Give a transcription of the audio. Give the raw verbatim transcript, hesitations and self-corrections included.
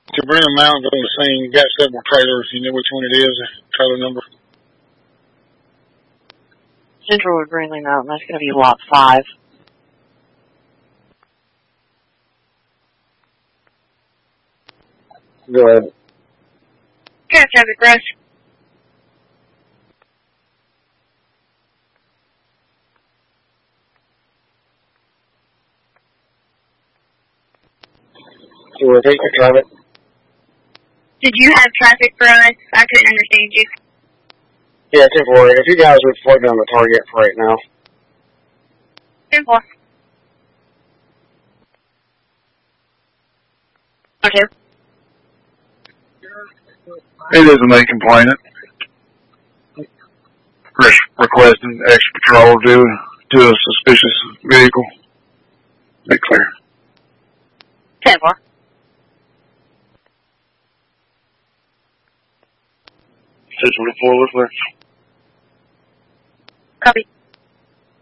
To bring them out on the scene, got several trailers. You know which one it is? Trailer number. Central Wood Greenlee Mountain. That's going to be lot five. Go ahead. Got traffic rush. Can you repeat the traffic? Did you have traffic for us? I couldn't understand you. Yeah, ten four. If you guys would slow down the target for right now. ten four. Okay. It is a main complainant. Re- requesting extra patrol due to a suspicious vehicle. Be clear. ten four. six twenty-four, what's next? Copy.